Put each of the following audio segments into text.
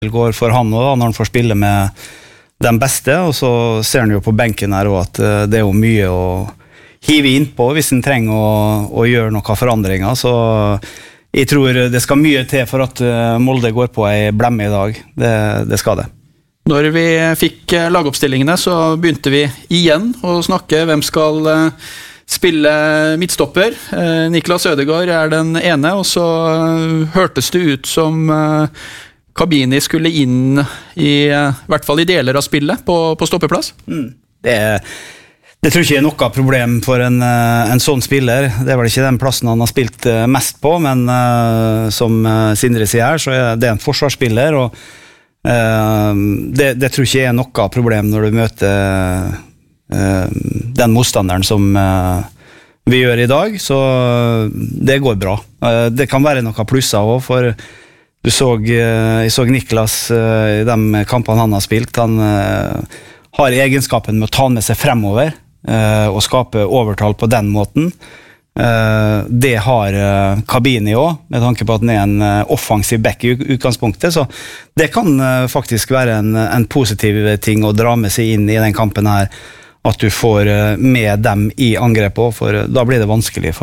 går for han også, når han får spille med den beste, og så ser han jo på benken her også at det jo mye å hive inn på hvis han trenger å gjøre noen forandringer, så jeg tror det skal mye til for at Molde går på en blemme i dag, det skal det. Når vi fikk lagoppstillingene så begynte vi igjen å snakke hvem skal spille midtstopper. Niklas Ødegaard den ene, og så hørtes det ut som Kabini skulle inn i hvert fall i deler av spillet på stoppeplass. Det tror ikke noe problem for en sånn spiller. Det vel ikke den plassen han har spilt mest på, men som Sindre sier her, så det en forsvarsspiller, og det tror ikke noe problem når du møter den motstanderen som vi gjør i dag, så det går bra. Det kan være noen plusser også, for jeg så Niklas i de kampene han har spilt, han har egenskapen med å ta med seg fremover og skape overtall på den måten. Det har Kabini også, med tanke på at han en offensiv back i utgangspunktet, så det kan faktisk være en positiv ting å dra med seg inn i den kampen her, at du får med dem i angrepet, for da blir det vanskelig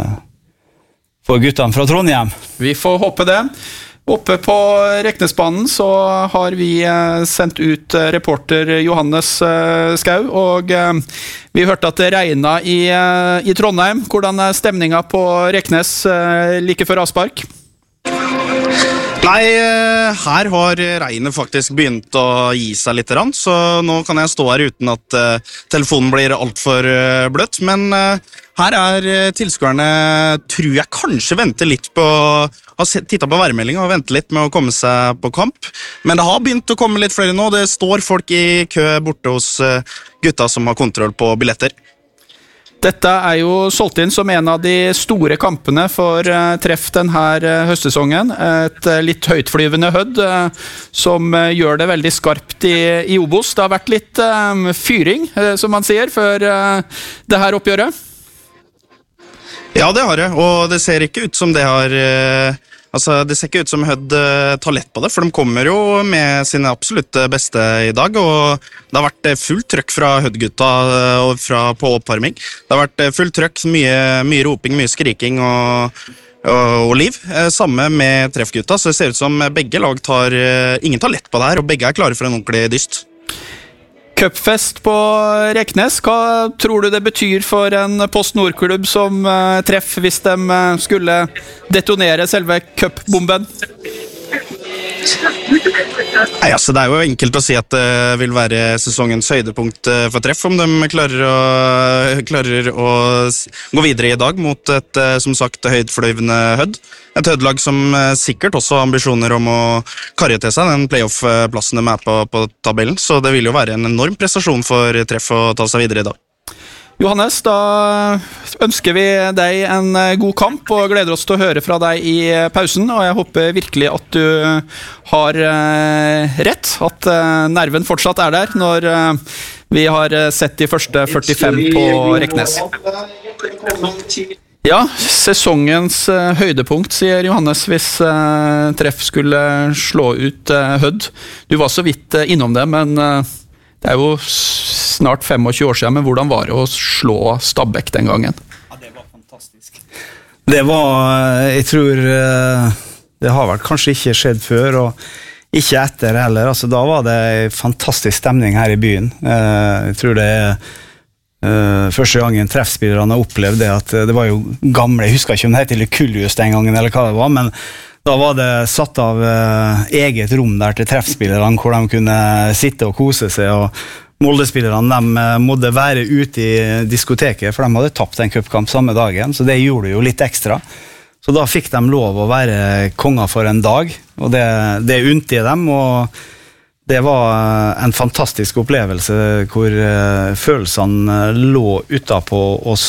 for guttene fra Trondheim. Vi får håpe det. Oppe på Reknesbanen så har vi sendt ut reporter Johannes Skau, og vi hørte at det regnet i Trondheim. Hvordan stemningen på Reknes like før avspark? Nei, her har regnet faktisk begynt å gi seg litt, så nå kan jeg stå her uten at telefonen blir alt for bløtt, men her tilskuerne, tror jeg kanskje venter litt på, har tittet på værmeldingen og venter litt med å komme seg på kamp, men det har begynt å komme litt flere nå, det står folk i kø borte hos gutta som har kontroll på billetter. Dette jo solgt inn som en av de store kampene for treff denne høstsesongen. Et litt høytflyvende Hødd som gjør det veldig skarpt i Obos. Det har vært litt fyring, som man sier, før det her oppgjøret. Ja, det har det, og det ser ikke ut som det har... det ser ikke ut som Hødd tar lett på det, for de kommer jo med sine absolutt beste i dag, og det har vært fullt trøkk fra Hødd-gutta på oppvarming. Det har vært fullt trøkk, mye roping, mye skriking og liv. Samme med treffgutta, så det ser ut som begge lag ingen tar lett på det her, og begge klare for en ordentlig dyst. Cupfest på Reknes, hva tror du det betyr for en Post Nord-klubb som treff hvis de skulle detonere selve cupbomben? Nei, det jo enkelt å si at det vil være sesongens høydepunkt for treff om de klarer å gå videre i dag mot et, som sagt, høydfløyvende Hødd. Et Hødd-lag som sikkert også har ambisjoner om å karre til seg den playoff-plassen de på tabellen, så det vil jo være en enorm prestasjon for treff å ta seg videre i dag. Johannes, da ønsker vi deg en god kamp og gleder oss til å høre fra deg i pausen, og jeg håper virkelig at du har rett, at nerven fortsatt der når vi har sett de første 45 på Reknes. Ja, sesongens høydepunkt, sier Johannes, hvis treff skulle slå ut Hødd. Du var så vidt innom det, men det jo snart 25 år siden, men hvordan var det å slå Stabæk den gangen? Ja, det var fantastisk. Det var, jeg tror, det har vel kanskje ikke skjedd før, og ikke etter heller. Altså, da var det en fantastisk stemning her i byen. Jeg tror det første gangen treffspillerne har opplevd det, at det var jo gamle, jeg husker ikke om det heter Kulius den gangen, eller hva det var, men da var det satt av eget rom der til treffspillerne, hvor de kunne sitte og kose seg, og Molde-spillerne måtte være ute i diskoteket, for de hadde tapt en cupkamp samme dagen, så det gjorde jo litt ekstra. Så da fikk de lov å være konger for en dag, og det unnte i dem, og det var en fantastisk opplevelse, hvor følelsene lå utenpå oss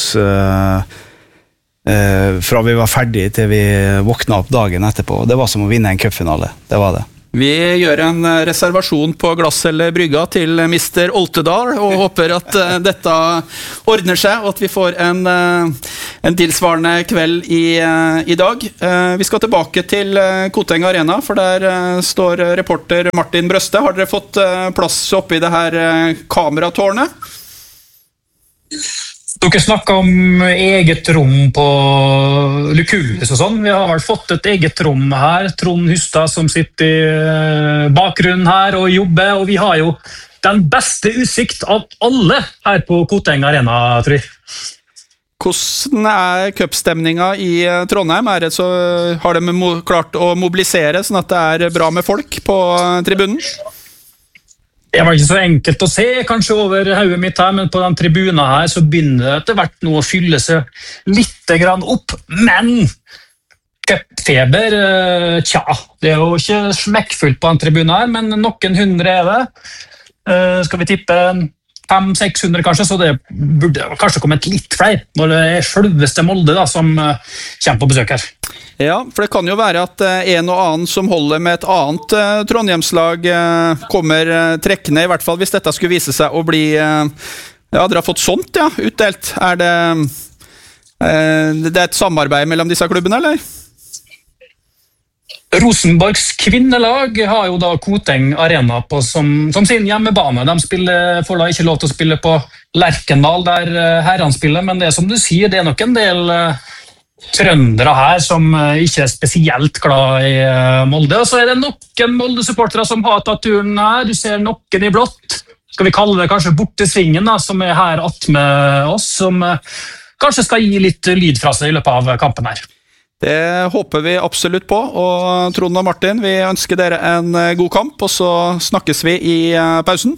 fra vi var ferdige til vi våkna opp dagen etterpå. Det var som å vinne en cupfinale, det var det. Vi gjør en reservasjon på glass eller brygga til Mr. Oltedal, og håper at dette ordner seg, og at vi får en tilsvarende kveld i dag. Vi skal tilbake til Koteng Arena, for der står reporter Martin Brøste. Har dere fått plass oppe i det her kameratårnet? Dere snakket om eget rom på Lucullus og sånn. Vi har vel fått et eget rom her. Trond Hustad som sitter i bakgrunnen her og jobber, og vi har jo den beste utsikt av alle her på Koteng Arena, tror jeg. Hvordan cupstemninga i Trondheim? Har de klart å mobilisere sånn at det bra med folk på tribunen? Det var ikke så enkelt å se, kanskje over hodet mitt her, men på den tribunen her så begynner det etter hvert nå å fylle seg litt grann opp. Men cupfeber, det jo ikke smekkfullt på den tribunen her, men noen hundre det. Skal vi tippe 500-600 kanskje, så det burde kanskje kommet litt flere når det selveste Molde da, som kommer på besøk her. Ja, for det kan jo være at en og annen som holder med et annet Trondheimslag kommer trekkende, i hvert fall hvis dette skulle vise seg å bli dere har fått sånt, utdelt. Det et samarbeid mellom disse klubbene, eller? Rosenborgs kvinnelag har jo da Koteng Arena som sin hjemmebane. De får da ikke lov til å spille på Lerkendal der herrene spiller, men det som du sier, det nok en del trøndere her som ikke spesielt glad i Molde. Og så det noen Molde-supportere som har tatt turen her. Du ser noen i blått. Skal vi kalle det kanskje bortesvingen da, som her attmed oss, som kanskje skal gi litt lyd fra seg i løpet av kampen her. Det håper vi absolutt på, og Trond og Martin, vi ønsker dere en god kamp, og så snakkes vi i pausen.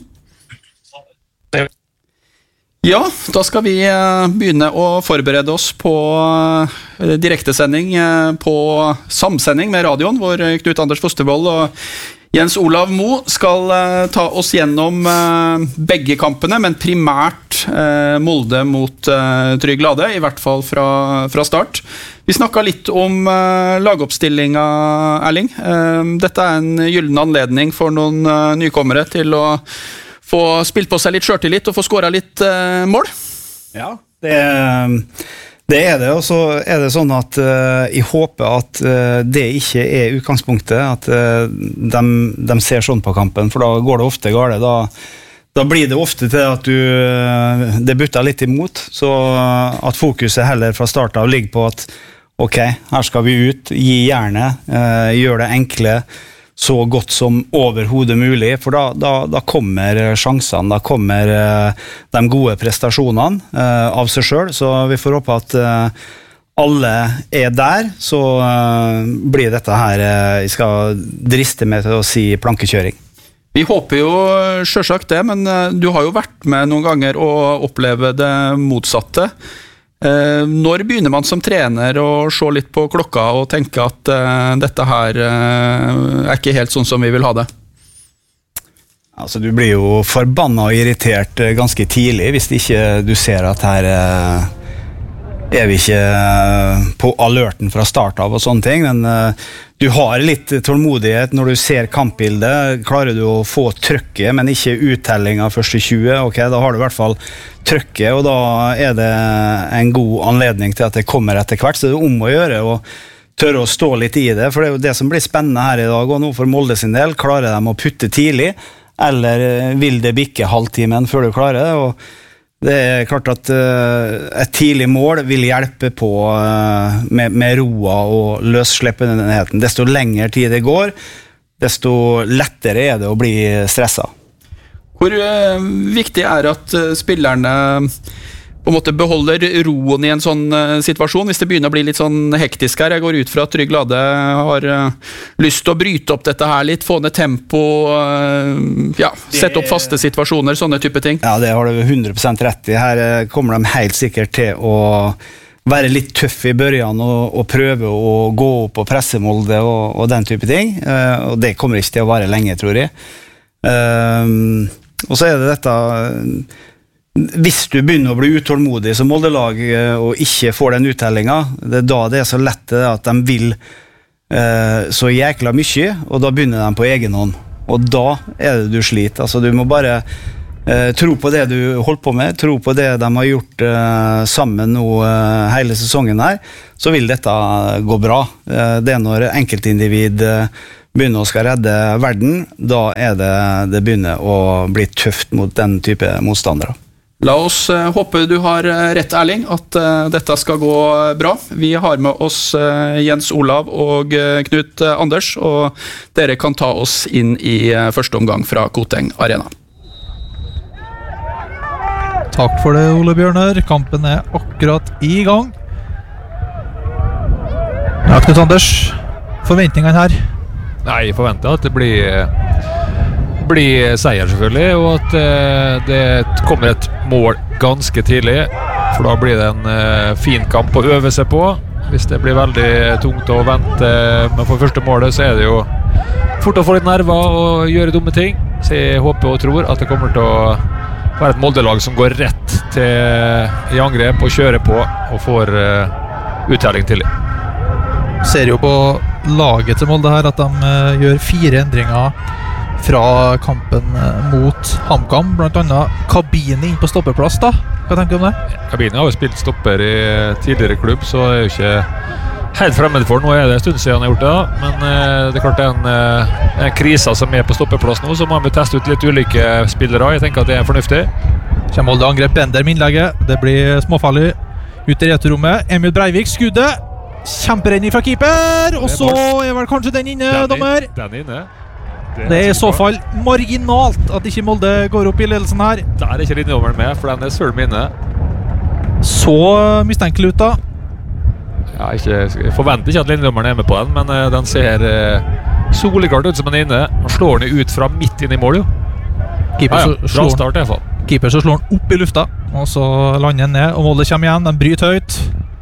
Ja, da skal vi begynne å forberede oss på direktesending, på samsending med radioen, hvor Knut Anders Fostervold og Jens Olav Mo skal ta oss gjennom begge kampene, men primært Molde mot Trygg Lade, i hvert fall fra start. Vi snakket litt om lagoppstillinga, Erling. Dette en gyllen anledning for noen nykommere til å få spilt på seg litt skjørtillit og få skåret litt mål. Ja, det det, og så det sånn at jeg håper at det ikke utgangspunktet, at de ser sånn på kampen, for da går det ofte galt. Da blir det ofte til at det butter litt imot, så at fokuset heller fra start av ligger på at ok, her skal vi ut, gi jernet, gjør det enkle, så godt som overhodet mulig, for da kommer sjansene, da kommer de gode prestasjonene av seg selv, så vi får håpe at alle der, så blir dette her, jeg skal driste meg til å si plankekjøring. Vi håper jo selvsagt det, men du har jo vært med noen ganger og oppleve det motsatte. Når begynner man som trener å se litt på klokka og tenke at dette her ikke helt sånn som vi vil ha det? Altså, du blir jo forbannet og irritert ganske tidlig hvis ikke du ser at her vi ikke på alerten fra start av og sånne ting, men du har litt tålmodighet når du ser kampbildet. Klarer du å få trykket, men ikke uttelling av første 20, ok, da har du i hvert fall trykket, og da det en god anledning til at det kommer etter hvert, så det om å gjøre og tørre å stå litt i det, for det jo det som blir spennende her i dag, og nå for Molde sin del, klarer de å putte tidlig, eller vil det bikke halvtimen før du klarer det, og det klart at et tidlig mål vil hjelpe på med roa og løssleppenheten. Desto lengre tid det går, desto lettere det å bli stresset. Hvor viktig det at spillerne på en måte beholder roen i en sånn situasjon, hvis det begynner å bli litt sånn hektisk her? Jeg går ut fra at Trygg Lade har lyst til å bryte opp dette her litt, få ned tempo, sette opp faste situasjoner, sånne type ting. Ja, det har du 100% rett i. Her kommer de helt sikkert til å være litt tøff i børjan og prøve å gå opp og presse Molde og den type ting, og det kommer ikke til å vare lenge, tror jeg. Og så det dette, hvis du begynner å bli utålmodig som Molde-lag og ikke får den uttellingen, det da det så lett at de vil så jækla mye, og da begynner de på egen hånd. Og da det du sliter. Altså, du må bare tro på det du holder på med, tro på det de har gjort sammen nå hele sesongen her, så vil dette gå bra. Det når enkeltindivid begynner å skal redde verden, da det begynner å bli tøft mot den type motstandere. La oss håpe du har rett, Erling, at dette skal gå bra. Vi har med oss Jens Olav og Knut Anders, og dere kan ta oss inn i første omgang fra Koteng Arena. Takk for det, Ole Bjørner. Kampen akkurat i gang. Ja, Knut Anders, forventningene her? Nei, jeg forventer at det blir seier selvfølgelig, og at det kommer et mål ganske tidlig, for da blir det en fin kamp å øve seg på. Hvis det blir veldig tungt å vente med for første målet, så det jo fort å få litt nerver og gjøre dumme ting. Så jeg håper og tror at det kommer til å være et Molde-lag som går rett i angrep og kjører på og får uttelling tidlig. Ser jo på laget til Molde her at de gjør 4 endringer fra kampen mot HamKam, blant annet Kabini inn på stoppeplass da. Hva tenker du om det? Kabini har jo spilt stopper i tidligere klubb, så det jo ikke helt fremmed for. Nå det en stund siden han har gjort det da, men det klart det en krisa som på stoppeplass nå, så må vi teste ut litt ulike spillere. Jeg tenker at det fornuftig. Kommer Molde angrep Bender med innlegget. Det blir småfarlig ut i returrommet. Emil Breivik skuddet. Kjemperedning fra keeper, og så vel kanskje den inne, dommer. Den inne. Det i så fall marginalt at ikke Molde går opp i ledelsen her. Der ikke linjedommeren med, for den søl med inne. Så mistenkelig ut da. Ja, jeg forventer ikke at linjedommeren med på den, men den ser soleklart ut som den inne. Han slår den ut fra midt inn i mål, jo. Keeper bra start i hvert fall. Keeper så slår den opp i lufta, og så lander den ned, og Molde kommer igjen. Den bryter høyt.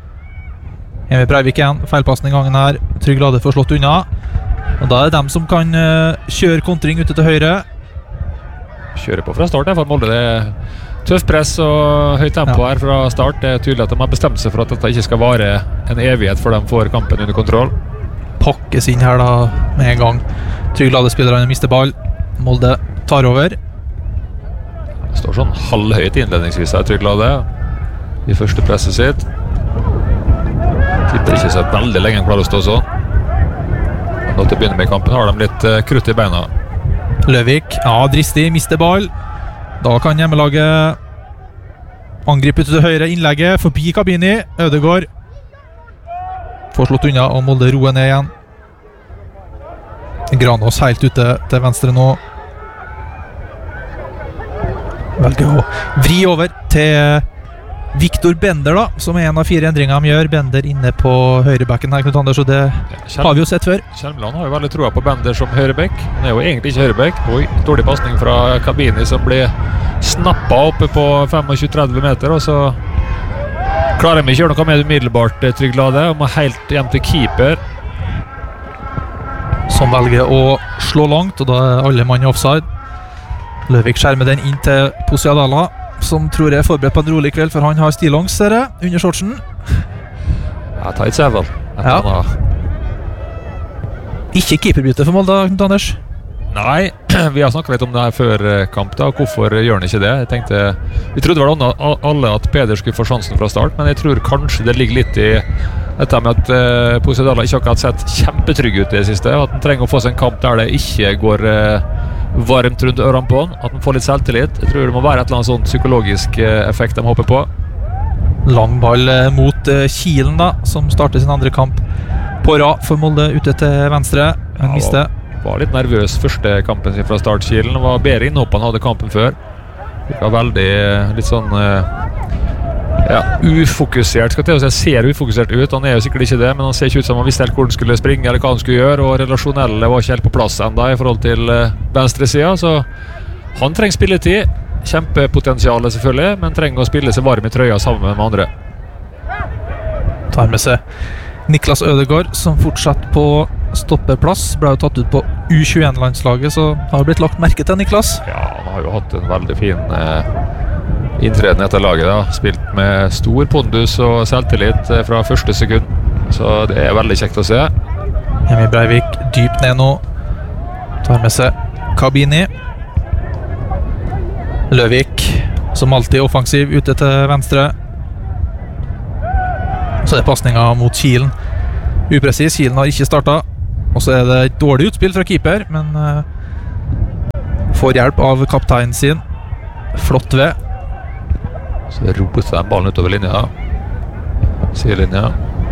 Emil Breivik igjen, feilpassen i gangen her. Trygg Lade får slått unna. Og da det dem som kan kjøre kontring ute til høyre. Kjører på fra start, i hvert fall Molde. Det tøft press og høyt tempo her fra start. Det tydelig at de har bestemt seg for at dette ikke skal vare en evighet før de får kampen under kontroll. Pakkes inn her da med en gang. Trygg Lade-spillerne mister ball. Molde tar over. Det står sånn halvhøyt innledningsvis her, Trygg Lade, i første presset sitt. Tipper ikke så veldig lenge klarer å stå sånn. Nå til å begynne med kampen har de litt krutt i beina. Løvik, dristig, mister ball. Da kan hjemmelaget angripe ut til høyre innlegget, forbi Kabini. Ødegaard får slått unna, og Molde roer ned igjen. Granås helt ute til venstre nå. Velger å vri over til Victor Bender da, som en av 4 endringer de gjør. Bender inne på høyrebacken her, Knut Anders, og det har vi jo sett før. Kjelmeland har jo veldig troa på Bender som høyrebekk. Han jo egentlig ikke høyrebekk. Oi, dårlig passning fra Kabini som blir snappet oppe på 25-30 meter, og så klarer de ikke å gjøre noe med det umiddelbart, Trygg Lade, og må helt hjem til keeper. Som velger å slå langt, og da alle mann i offside. Løvik skjermer den inn til Posiadala, som tror jeg forberedt på en rolig kveld, for han har stillongs, ser jeg, under shortsen. Ja, tight sevel. Ja. Ikke keeperbytte for Molde, Knut Anders? Nei, vi har snakket litt om det her før kamp da, hvorfor gjør han ikke det? Jeg tenkte, vi trodde vel alle at Peder skulle få sjansen fra start, men jeg tror kanskje det ligger litt i dette med at Posiadala ikke akkurat sett kjempetrygg ut i det siste, at han trenger å få seg en kamp der det ikke går varmt rundt ørene på han, at han får litt selvtillit. Jeg tror det må være et eller annet sånn psykologisk effekt de håper på. Lang ball mot Kielen da, som starter sin andre kamp på rad for Molde ute til venstre. Han mister. Var litt nervøs første kampen sin fra start. Kielen var bedre innhopp han hadde kampen før. Det var veldig litt sånn ufokusert, skal jeg si. Ser ufokusert ut, han jo sikkert ikke det, men han ser ikke ut som han visste helt hvor han skulle springe eller hva han skulle gjøre, og relasjonelle var ikke helt på plass enda i forhold til venstre siden, så han trenger spilletid. Kjempepotensialet selvfølgelig, men trenger å spille seg varm i trøya sammen med andre. Tar med seg Niklas Ødegaard, som fortsatt på stoppeplass. Ble jo tatt ut på U21-landslaget, så har blitt lagt merke til Niklas. Ja, han har jo hatt en veldig fin inntreden etter laget da. Spilt med stor pondus og selvtillit fra første sekund, så det veldig kjekt å se. Emil Breivik dypt ned nå. Tar med seg Kabini. Løvik, som alltid offensiv, ute til venstre. Så er passningen mot Kielen. Upresis, Kielen har ikke startet. Og så er det et dårlig utspill fra keeper, men får hjelp av kapteinen sin. Flott ved. Så det roter den ballen utover linja. Sidelinja.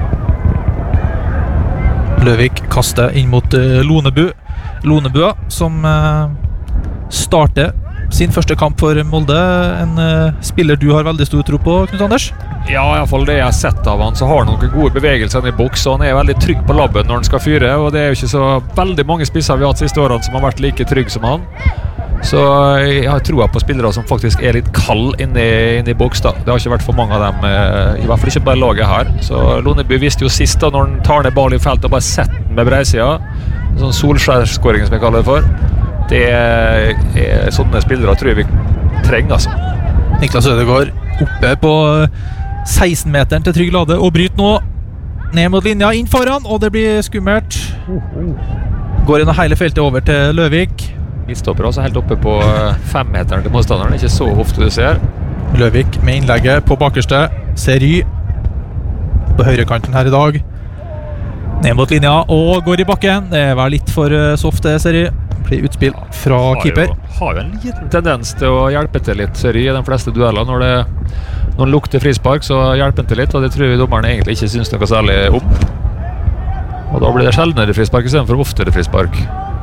Løvik kaster inn mot Lonebu. Lonebua, som starter sin første kamp for Molde. En spiller du har veldig stor tro på, Knut Anders? Ja, i hvert fall det jeg har sett av han, så har han noen gode bevegelser i boks, og han er veldig trygg på labben når han skal fyre, og det er jo ikke så veldig mange spisser vi har hatt siste årene som har vært like trygg som han. Så jeg har troa på spillere som faktisk er litt kald inne i boks da. Det har ikke vært for mange av dem, i hvert fall ikke bare laget her. Så Loneby visste jo sist da, når han tar ned ball i felt og bare setter den med breisida, en sånn solskjærskåring som jeg kaller det for. Det er sånne spillere tror jeg vi trenger, altså. Niklas Ødegaard oppe på 16-meteren til Trygg Lade og bryter nå ned mot linja, inn foran, og det blir skummelt. Går gjennom hele feltet over til Løvik. Midtstopper også helt oppe på 5-meteren til motstanderen, ikke så ofte du ser. Løvik med innlegget på bakerste. Seri på høyrekanten her i dag. Ned mot linja og går i bakken. Det er vel litt for soft det, Seri. Blir utspill fra keeper. Har jo en liten tendens til å hjelpe til litt, Seri, i de fleste dueller. Når det lukter frispark, så hjelper den til litt, og det tror vi dommeren egentlig ikke synes noe særlig om. Og da blir det sjeldnere frispark i stedet for oftere frispark.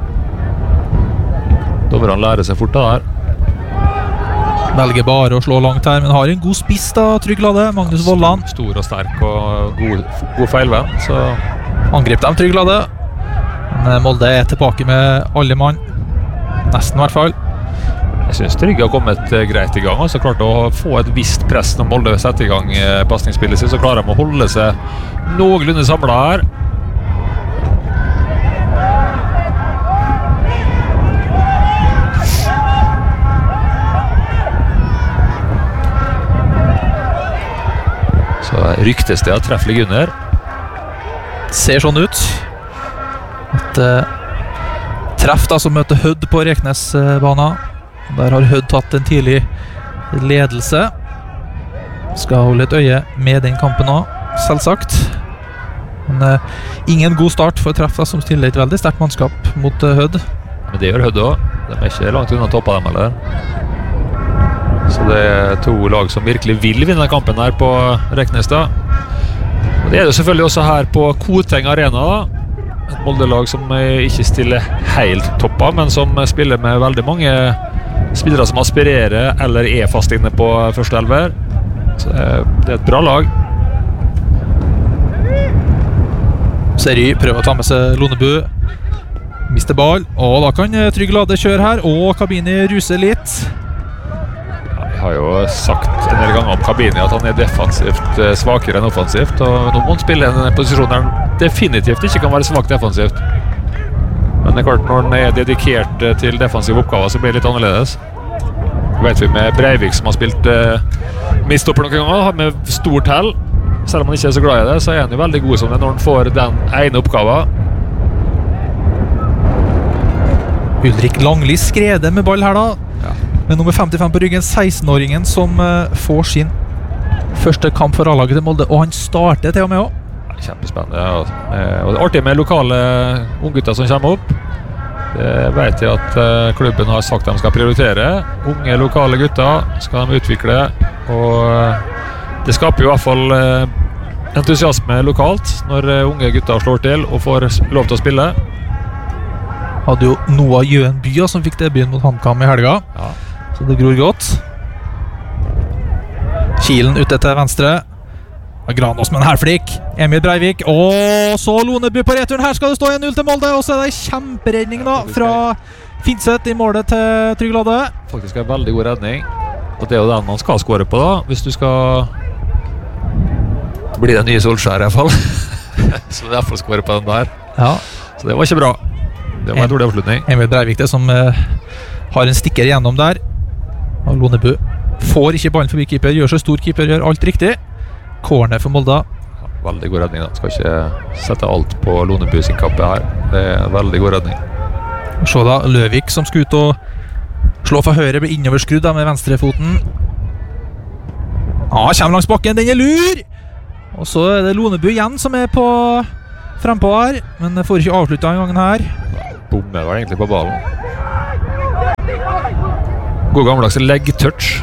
Dommerne lærer seg fort det der. Velger bare å slå langt her, men har en god spiss da, Trygg Lade. Magnus Vollan. Stor og sterk og god feilvenn, så angrip dem, Trygg Lade. Men Molde er tilbake med alle mann. Nesten i hvert fall. Jeg synes Trygg har kommet greit i gang, og så klart å få et visst press når Molde setter i gang passningsspillet sitt, så klarer de å holde seg noenlunde samlet her. Så ryktes det at treffer ligger under. Ser sånn ut. Et treff da som møter Hødd på Reknesbana. Der har Hødd tatt en tidlig ledelse. Skal holde et øye med den kampen også, selvsagt. Men ingen god start for treff da, som stiller et veldig sterkt mannskap mot Hødd. Men det gjør Hødd også. De er ikke langt unna topp av dem, eller? Så det er to lag som virkelig vil vinne kampen her på Reknes da. Og det er det selvfølgelig også her på Koteng Arena da. Et Molde-lag som ikke stiller helt toppa, men som spiller med veldig mange spillere som aspirerer eller er fast inne på første elver. Så det er et bra lag. Seri prøver å ta med seg Lonebu. Mister ball, og da kan Trygg Lade kjøre her, og Kabini ruser litt. Jeg har jo sagt en del ganger om Kabini at han er defensivt svakere enn offensivt, og nå må han spille en posisjon der han definitivt ikke kan være svak defensivt. Men det er klart, når han er dedikert til defensive oppgaver, så blir det litt annerledes. Det vet vi med Breivik, som har spilt midtstopper noen ganger, med stort hell. Selv om han ikke er så glad i det, så er han jo veldig god som det når han får den ene oppgaven. Ulrik Langli skreder med ball her da. Ja. Med nummer 55 på ryggen, 16-åringen som får sin første kamp for A-laget til Molde, og han starter til og med også. Kjempespennende, ja. Og det er artig med lokale unggutter som kommer opp. Det vet jeg at klubben har sagt de skal prioritere. Unge lokale gutter skal de utvikle, og det skaper jo i hvert fall entusiasme lokalt når unge gutter slår til og får lov til å spille. Hadde jo Noah Jøen Bya som fikk debuten mot HamKam i helga. Ja. Så det gror godt. Kielen ute til venstre. Granås med en herflik. Emil Breivik. Og så Lonebu på returen. Her skal det stå 1-0 til Molde. Og så er det kjemperedning da fra Finseth i målet til Trygg Lade. Faktisk en veldig god redning. Og det er jo den man skal skåre på da, hvis du skal bli den nye Solskjær i hvert fall. Så det er derfor skåre på den der. Ja. Så det var ikke bra. Det var en dårlig avslutning. Emil Breivik det som har en stikker igjennom der. Og Lonebu får ikke ballen forbi keeper. Gjør så stor keeper, gjør alt riktig. Corner for Molde. veldig god redning da. Skal ikke sette alt på Lonebu sin kappe her. Det veldig god redning. Se da, Løvik som skal ut og slå fra høyre, blir innoverskrudd da med venstrefoten. Kommer langs bakken, den lur! Og så det Lonebu igjen som på frempå her, men får ikke avsluttet en gangen her. Bommer var egentlig på ballen. God gammeldags leg touch.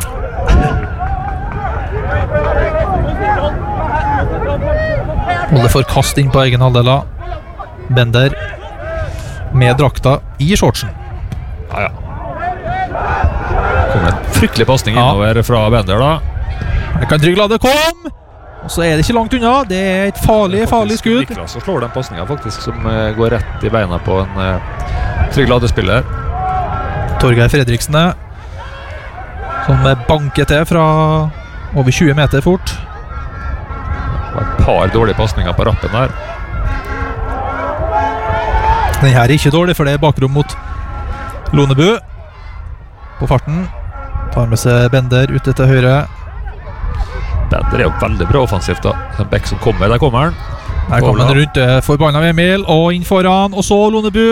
Holder for kast inn på egen halvdel. Bender med drakta i shortsen. Ja. Kommer en fryktelig passning innover fra Bender da. Her kan Trygglade komme! Og så det ikke langt unna. Det et farlig skudd. Niklas slår den passningen faktisk, som går rett i beina på en Trygglade-spiller. Torgeir Fredriksen som banker til fra over 20 meter fort. Et par dårlige passninger på rappen der. Den her ikke dårlig, for det bakrom mot Lonebu. På farten. Tar med seg Bender ute til høyre. Bender jo veldig bra offensivt da. Den bekk som kommer, der kommer han. Der kommer han rundt forbannet av Emil, og inn foran, og så Lonebu.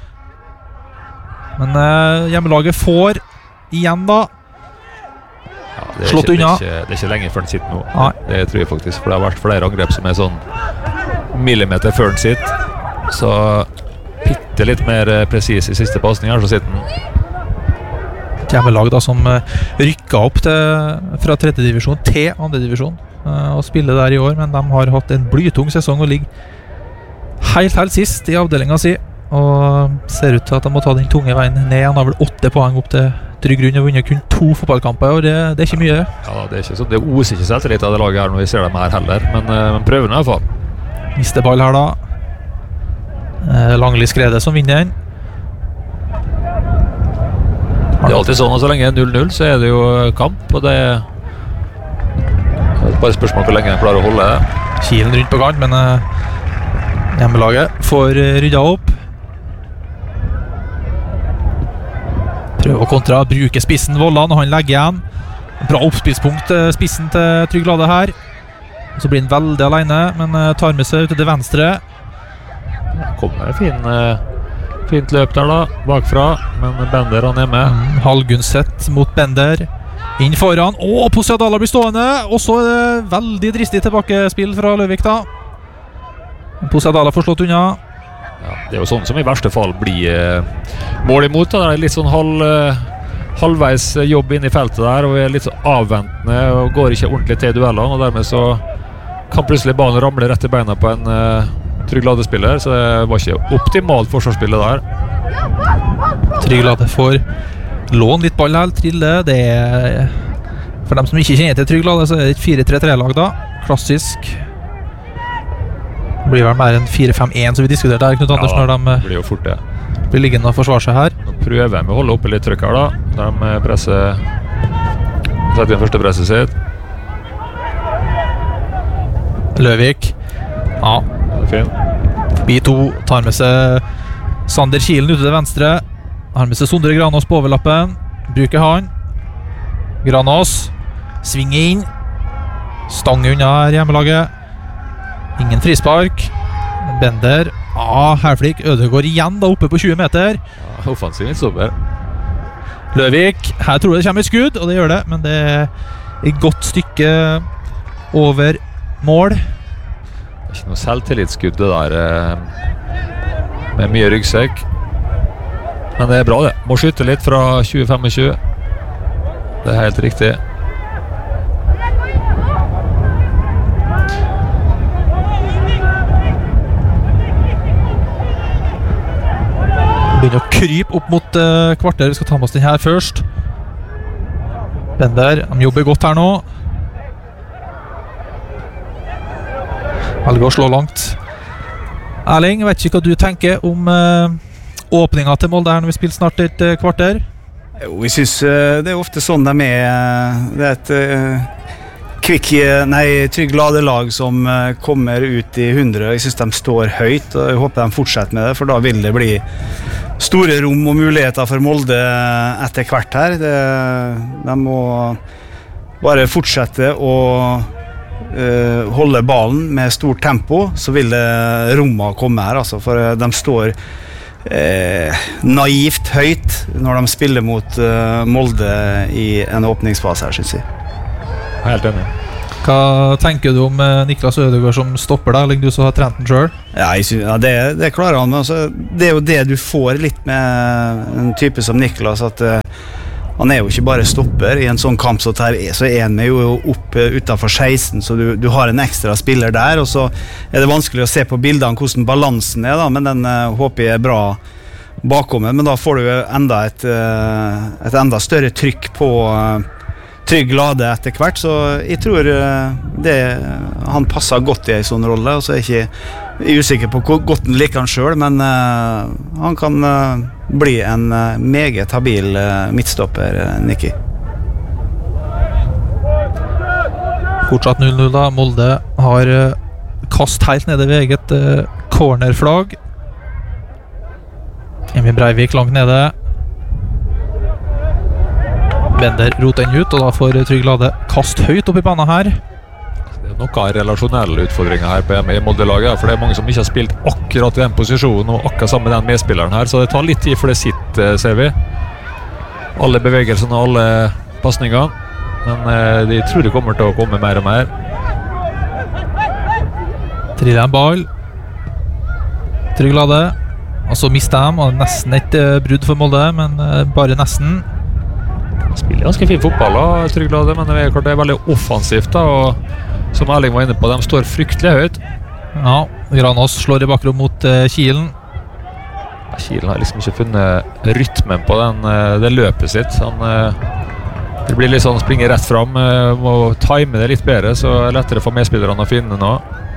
Men hjemmelaget får igjen da. Ja, slått unna. Det er ikke lenge før den sitter nå. Nei. Det tror jeg faktisk, for det har vært flere angrep som sånn millimeter før den sitter. Så bitte litt mer presis i siste passning her, så sitter den. Hjemmelag da som rykket opp fra 3. divisjon til 2. divisjon og spiller der i år, men de har hatt en blytung sesong og ligger helt sist i avdelingen si, og ser ut til at de må ta den tunge veien ned. Han har vel 8 poeng opp til trygg grunn og vunnet kun 2 fotballkamper, og det er ikke mye. Ja, det er ikke sånn, det oser ikke selvtillit av det laget her når vi ser dem her heller, men prøver nå i hvert fall. Mister ball her da. Langli Skrede som vinner den. Det er alltid sånn at så lenge det 0-0 så er det jo kamp, og det er bare spørsmål hvor lenge de klarer å holde det. Kilen rundt på kant, men hjemmelaget får rydda opp. Prøver å kontra, bruker spissen Vollan, og han legger igjen. Bra oppspillspunkt spissen til Trygglade her. Så blir han veldig alene, men tar med seg ut til det venstre. Kommer fint løp der da, bakfra, men Bender han med. Halgundsett mot Bender. Inn foran, Posiadala blir stående, og så det veldig dristig tilbakespill fra Løvik da. Posiadala får slått unna. Ja, det er jo sånn som i verste fall blir mål imot da. Det er litt sånn halvveis jobb inn i feltet der, og vi er litt så avventende og går ikke ordentlig til duellene, og dermed så kan plutselig banen ramle rett i beina på en Trygglade-spiller, så det var ikke optimalt forsvarsspillet der. Trygglade får lån litt ball her, trille. Det for dem som ikke kjenner til Trygglade, så det et 4-3-3-lag da. Klassisk. Det blir vel mer enn 4-5-1 som vi diskuterte der, Knut Anders, når de blir jo fort det. Blir liggende og forsvare seg her. Nå prøver de å holde oppe litt trykk her da. De setter inn første presset sitt. Løvik. Ja. Fin. Forbi 2, tar med seg Sander Kilen ute til venstre. Har med seg Sondre Granås på overlappen. Bruker han. Granås svinger inn. Stange unna her hjemmelaget. Ingen frispark. Bender. Herflik Ødegård igjen da oppe på 20 meter. Ja, offensiv litt sober. Løvik. Her tror jeg det kommer et skudd, og det gjør det, men det er et godt stykke over mål. Ikke noe selvtillitsskudd det der med mye ryggsekk, men det er bra det. Må skyte litt fra 20-25. Det er helt riktig. Begynner å krype opp mot kvarter. Vi skal ta med oss den her først. Bender, han jobber godt her nå. Velger å slå langt. Erling, vet ikke hva du tenker om åpningen til Molde her når vi spiller snart et kvarter? Jo, jeg synes det er ofte sånn de det er et Trygglade-lag som kommer ut i 100. Jeg synes de står høyt, og jeg håper de fortsetter med det, for da vil det bli store rom og muligheter for Molde etter hvert her. De må bare fortsette å holde ballen med stort tempo, så vil det rommet komme her, altså, for de står naivt høyt når de spiller mot Molde i en åpningsfase her, synes jeg. Helt enig. Hva tenker du om Niklas Ødegaard som stopper deg, eller du som har trent den selv? Ja, det klarer han, men altså, det jo det du får litt med en type som Niklas, at han jo ikke bare stopper i en sånn kamp, så han jo opp utenfor 16, så du har en ekstra spiller der, og så det vanskelig å se på bildene hvordan balansen da, men den håper jeg bra bakom, men da får du enda et enda større trykk på Trygg Lade etter hvert, så jeg tror han passer godt i en sånn rolle, og så jeg ikke usikker på hvor godt han liker han selv, men han kan bli en meget habil midtstopper, Nicky. Fortsatt 0-0 da, Molde har kast helt nede ved eget cornerflagg. Emil Breivik langt nede. Bender roter den ut, og da får Trygg Lade kast høyt opp i banen her. Det noen relasjonelle utfordringer her i Molde-laget, for det mange som ikke har spilt akkurat i den posisjonen og akkurat sammen med den medspilleren her, så det tar litt tid for det ser vi. Alle bevegelsene og alle passningene, men de tror det kommer til å komme mer og mer. Triller en ball. Trygg Lade, og så mister de, og nesten et brudd for Molde, men bare nesten. Spiller ganske fin fotball da, Trygg Lade, men det er veldig offensivt da, og som Erling var inne på, de står fryktelig høyt. Ja, Granås slår i bakrom mot Kielen. Kielen har liksom ikke funnet rytmen på det løpet sitt. Det blir litt sånn springer rett fram, må time det litt bedre, så er det lettere for medspillerne å finne nå.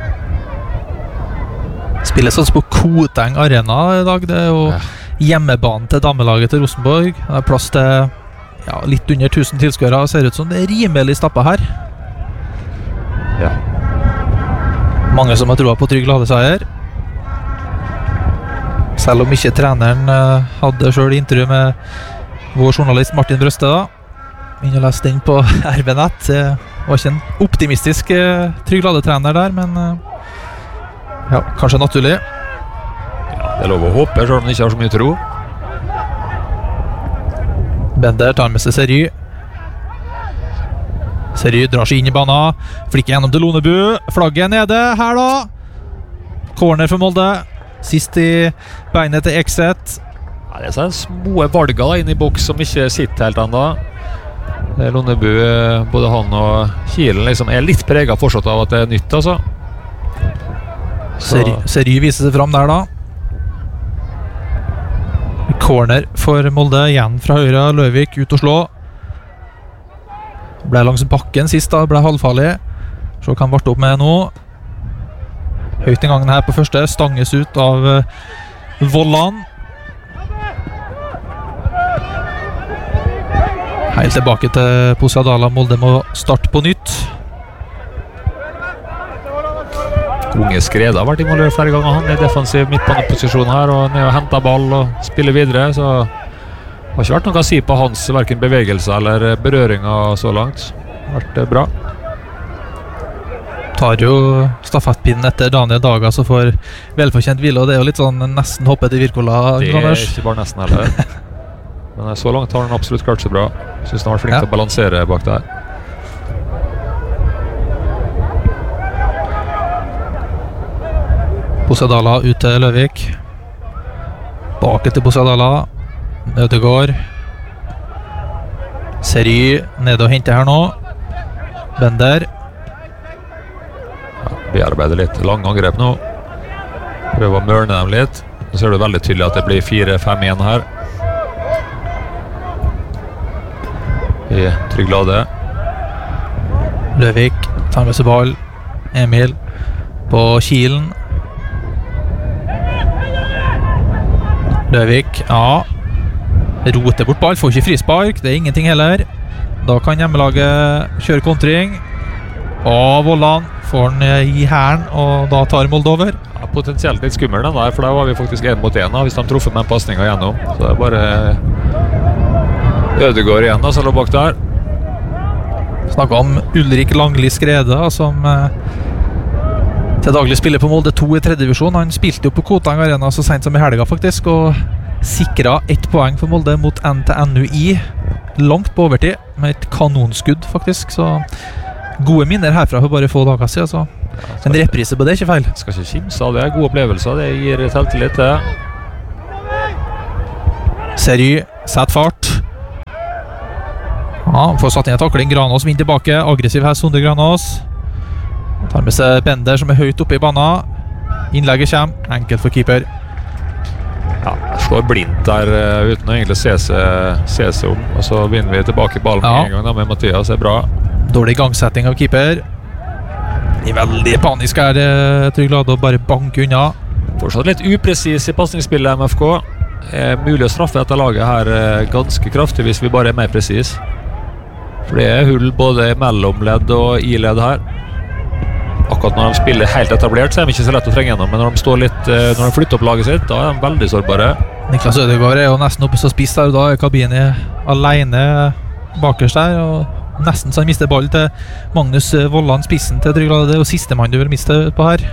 Spiller sånn på Koteng Arena i dag, det jo hjemmebanen til damelaget til Rosenborg. Det plass til litt under 1000 tilskuere, ser ut som det rimelig stappet her. Ja. Mange som har troa på Trygg Lade-seier. Selv om ikke treneren hadde selv intervju med vår journalist Martin Brøste da. Inn og lese den på RB-nett. Det var ikke en optimistisk Trygg Lade-trener der, men kanskje naturlig. Ja, det lov å håpe, selv om de ikke har så mye tro. Bender tar med seg Sery. Sery drar seg inn i banen, flikker gjennom til Lonebu. Flagget nede her da. Corner for Molde. Sist i beinet til Ekseth. Ja, det sånne små valger da, inn i boks som ikke sitter helt enda. Lonebu, både han og Kielen liksom litt preget fortsatt av at det nytt altså. Sery viser seg frem der da. Corner for Molde, igjen fra høyre. Løvik ut og slå. Ble langs bakken sist da, ble halvfarlig. Så kan varte opp med nå. Høyt i gangen her på første, stanges ut av Vollan. Helt tilbake til Posiadala. Molde må starte på nytt. Unge Skreda har vært involvert flere ganger. Han er defensiv midtbaneposisjon her og ned og henter ball og spiller videre, så det har ikke vært noe å si på hans hverken bevegelser eller berøringer så langt. Det har vært bra. Tar jo stafettpinnen etter Daniel Daga, så får velfortjent hvile, og det er jo litt sånn nesten hoppet i Virkola. Det er ikke bare nesten heller. Men så langt har han absolutt klart så bra. Synes han har vært flink til å balansere bak der. Posiadala ut til Løvik. Bak til Posiadala. Ødegaard. Sery nede og henter her nå. Bender. Bearbeider litt lange angrep nå. Prøver å mørne dem litt. Nå ser du veldig tydelig at det blir 4-5 igjen her. I Trygg Lade. Løvik tar med seg ball. Emil på Kielen. Løvik, roter bort ball, får ikke frispark, det er ingenting heller. Da kan hjemmelaget kjøre kontring. Og Vollan får den i hæren, og da tar Molde over. Ja, potensielt litt skummel den der, for da var vi faktisk 1 mot 1 hvis de truffer med en passning igjennom. Så det er bare Ødegaard igjen da, som lå bak der. Snakket om Ulrik Langli Skrede, som til daglig spiller på Molde 2 i 3. divisjon. Han spilte jo på Koteng Arena så sent som i helga faktisk, og sikret 1 poeng for Molde mot NTNUI. Langt på overtid, med et kanonskudd faktisk, så gode minner herfra for bare få dager siden. Så. En reprise på det, ikke feil. Skal ikke kimse av det, gode opplevelser, det gir selvtillit til. Seri, sett fart. Ja, får satt inn en takling, Granås vinner tilbake, aggressiv her, Sondre Granås. Tar med seg Bender som høyt oppe i banen. Innlegget kommer, enkelt for keeper. Ja, jeg slår blindt der uten å egentlig se seg om, og så vinner vi tilbake ballen med en gang da, med Mathias, det bra. Dårlig gangsetting av keeper. De er veldig panisk her, Trygg Lade, å bare banke unna. Fortsatt litt upresis i passningsspillet MFK. Mulig å straffe dette laget her ganske kraftig hvis vi bare er mer presis. For det er hull både mellomledd og i-ledd her. Akkurat når de spiller helt etablert så er de ikke så lett å trenge gjennom, men når de står litt, når de flytter opp laget sitt, da er de veldig sårbare. Niklas Ødegaard er jo nesten oppe så spiss der, og da er Kabini alene bakerst der, og nesten så han mister ball til Magnus Vollan, spissen til Trygg Lade. Det er jo siste mann du vil miste på her.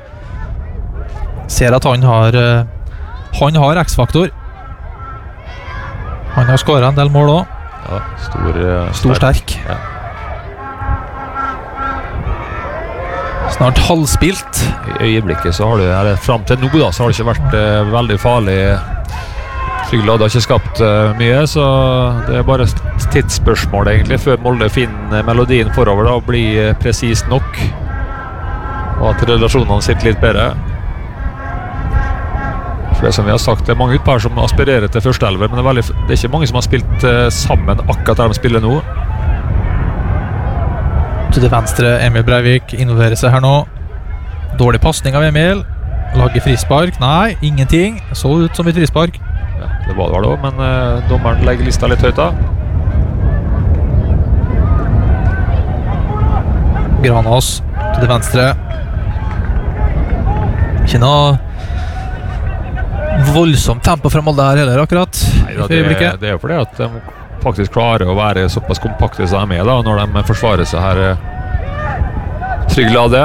Ser at han har X-faktor. Han har skåret en del mål også. Ja, stor sterk. Ja. Snart halvspilt. I øyeblikket så har det, frem til nå da, så har det ikke vært veldig farlig. Trygg Lade har ikke skapt mye, så det er bare et tidsspørsmål egentlig, før Molde finner melodien forover da, og blir presist nok, og at relasjonene sitter litt bedre. For det som vi har sagt, det er mange utpær som aspirerer til førsteelver, men det er ikke mange som har spilt sammen akkurat der de spiller nå. Til det venstre, Emil Breivik involverer seg her nå. Dårlig passning av Emil. Lager frispark. Nei, ingenting. Så ut som et frispark. Ja, det var det vel også, men dommeren legger lista litt høyt da. Granås til det venstre. Ikke noe voldsomt tempo fra Molde her heller akkurat. Nei, da, det er jo fordi at de faktisk klarer å være såpass kompakte som de er da, når de forsvarer seg her. Trygg Lade.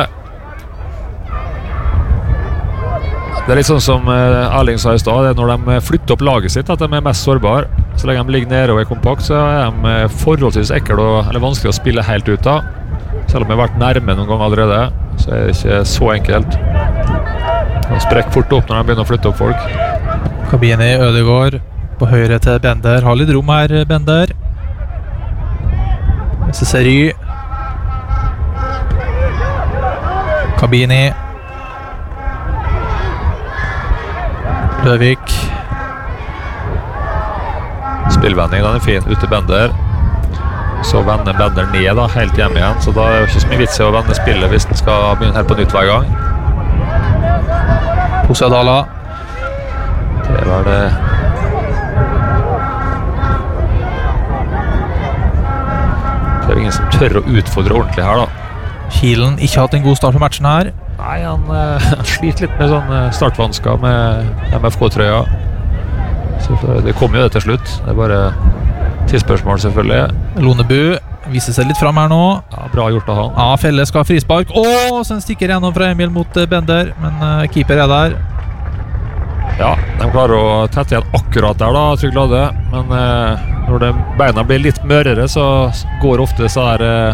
Det er litt sånn som Erling sa i stad, det er når de flytter opp laget sitt at de er mest sårbare. Så lenge de ligger nede og er kompakt, så er de forholdsvis ekkel eller vanskelig å spille helt ut da. Selv om de har vært nærme noen gang allerede, så er det ikke så enkelt. De sprekker fort opp når de begynner å flytte opp folk. Kabini, Ødegaard på høyre til Bender. Har litt rom her, Bender. Seri. Kabini. Løvik. Spillvending, den er fin, ut til Bender. Så vender Bender ned da, helt hjem igjen, så da er det ikke så mye vits i å vende spillet hvis den skal begynne helt på nytt hver gang. Posadala. Det var det. Det er ingen som tør å utfordre ordentlig her da. Kielen ikke hatt en god start på matchen her. Nei, han sliter litt med sånn startvansker med MFK-trøya. Så det kommer jo det til slutt. Det er bare tidsspørsmål selvfølgelig. Lonebu viser seg litt frem her nå. Ja, bra gjort av han. Ja, Felle skal ha frispark. Så en stikker gjennom fra Emil mot Bender, men keeper er der. Ja, de klarer å tette igjen akkurat der da, Trygg Lade. Men når beina blir litt mørere, så går ofte så her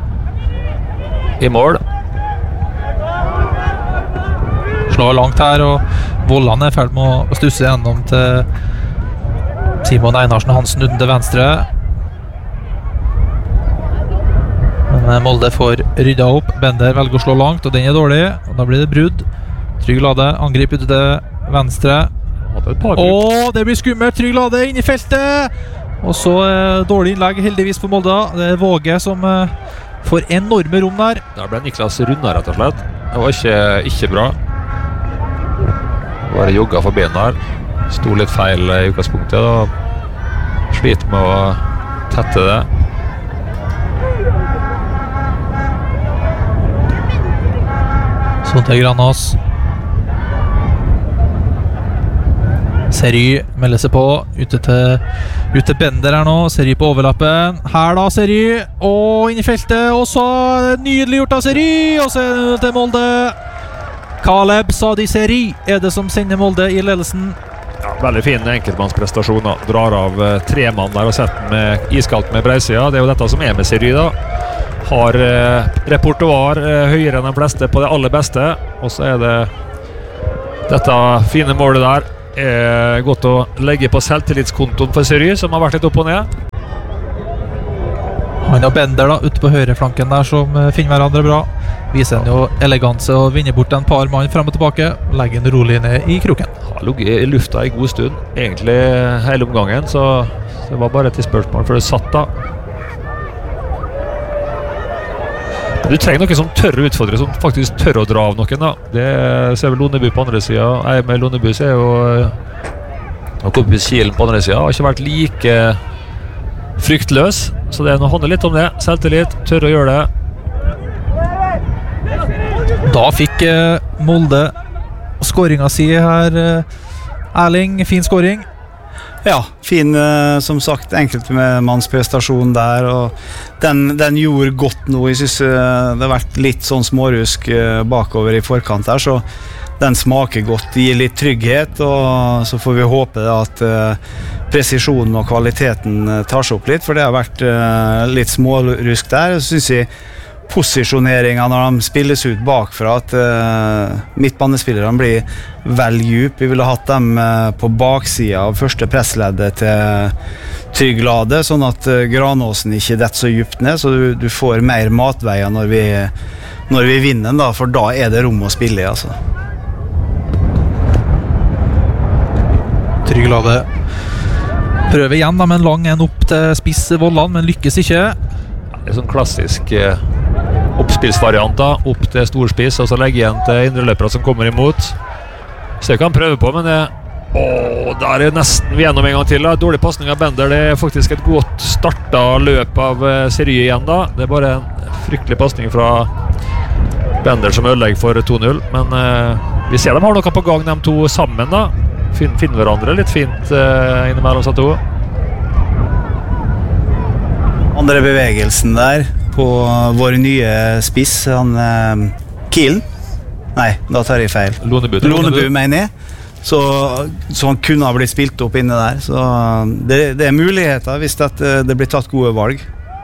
i mål. Slår langt her, og Vollan er ferdig med å stusse gjennom til Simon Einarsen Hansen uten til venstre. Men Molde får rydda opp. Bender velger å slå langt, og den er dårlig, og da blir det brudd. Trygg Lade angriper ute til venstre. Det blir skummelt. Trygg Lade inn i feltet, og så dårlig innlegg heldigvis for Molde. Det er Våge som får enorme rom der. Der ble Niklas runda rett og slett. Det var ikke bra. Bare jogga forbi den der. Sto litt feil i utgangspunktet da. Sliter med å tette det. Sånn til Granås. Seri melder seg på ute til Ut til Bender her nå, Seri på overlappen. Her da, Seri, og inn i feltet, og så nydelig gjort av Seri, og så er det til Molde. Caleb Sadi Seri er det som sender Molde i ledelsen. Ja, veldig fin enkeltmannsprestasjon da. Drar av 3 mann der og setter med iskaldt med breisida. Det er jo dette som er med Seri da. Har repertoar høyere enn de fleste på det aller beste. Og så er det dette fine målet der. Godt å legge på selvtillitskontoen for Seri, som har vært litt opp og ned. Han og Bender da, ute på høyreflanken der, som finner hverandre bra. Viser han jo eleganse og vinner bort en par mann frem og tilbake. Legger en rolig ned i kroken. Har ligget i lufta i god stund, egentlig hele omgangen, så det var bare et spørsmål før det satt da. Du trenger noen som tør å utfordre, som faktisk tør å dra av noen da. Det ser vel Lonneby på andre siden. Jeg med Lonneby ser jo oppe i Kielen på andre siden. Har ikke vært like fryktløs, så det handler litt om det. Selvtillit, tør å gjøre det. Da fikk Molde skåringa si her, Erling. Fin skåring. Ja, fin, som sagt, enkelt med mannsprestasjon der, og den gjorde godt nå. Jeg synes det har vært litt sånn smårusk bakover i forkant der, så den smaker godt, gir litt trygghet, og så får vi håpe at presisjonen og kvaliteten tar seg opp litt, for det har vært litt smårusk der. Så synes jeg posisjoneringen når de spilles ut bakfra, at midtbanespillerne blir vel djup. Vi ville hatt dem på baksida av første pressleddet til Trygglade, sånn at Granåsen ikke detter så djupt ned, så du får mer matveier når vi vinner da, for da er det rom å spille i, altså. Trygglade prøver igjen da, med en lang en opp til spiss Vollan, men lykkes ikke. Det er sånn klassisk oppspillsvariant da, opp til storspiss, og så legge igjen til indreløpere som kommer imot. Så det kan han prøve på, men der er nesten vi gjennom en gang til da. Dårlig passning av Bender. Det er faktisk et godt startet løp av Seri igjen da. Det er bare en fryktelig passning fra Bender som ødelegger for 2-0, men vi ser de har noe på gang, de to sammen da. Finner hverandre litt fint innimellom seg to. Andre bevegelsen der på vår nye spiss, han Kielen. Nei, da tar jeg feil. Lonnebu mener jeg. Så han kunne ha blitt spilt opp inne der. Så det er muligheter hvis det blir tatt gode valg.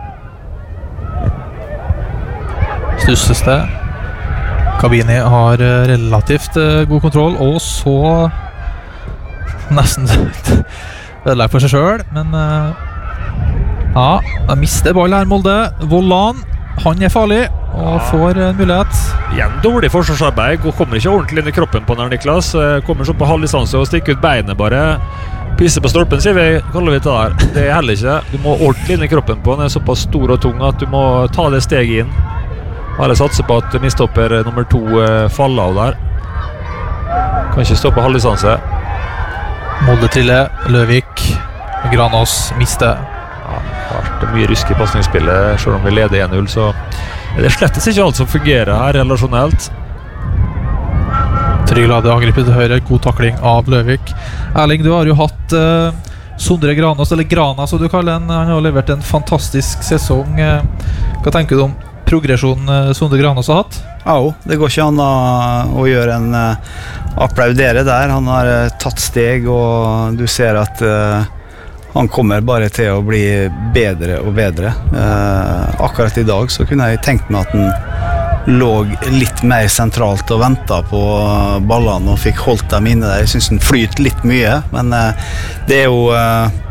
Stusses det. Kabini har relativt god kontroll, og så nesten ødelegger for seg selv, men ja, de mister ball her, Molde. Vollan, han er farlig og får en mulighet. Igjen dårlig forsvarsarbeid, kommer ikke ordentlig inn i kroppen på den, Niklas. Kommer så på halv distanse og stikker ut beinet bare. Pisse på stolpen, sier vi, kaller vi det der. Det er heller ikke. Du må ordentlig inn i kroppen på den, er såpass stor og tung at du må ta det steget inn. Bare satse på at midtstopper nummer 2 faller av der. Kan ikke stå på halv distanse. Molde triller, Løvik, Granås mister. Ja, det har vært mye rysk i passningsspillet, selv om vi leder 1-0, så det er slettes ikke alt som fungerer her relasjonelt. Trygglade angripet til høyre, god takling av Løvik. Erling, du har jo hatt Sondre Granås, eller Grana som du kaller den. Han har levert en fantastisk sesong. Hva tenker du om progresjonen Sondre Granås har hatt? Ja, det går ikke an å gjøre en applaudere der. Han har tatt steg, og du ser at han kommer bare til å bli bedre og bedre. Akkurat i dag så kunne jeg tenkt meg at han lå litt mer sentralt og ventet på ballene og fikk holdt dem inne der. Jeg synes han flyter litt mye, men det er jo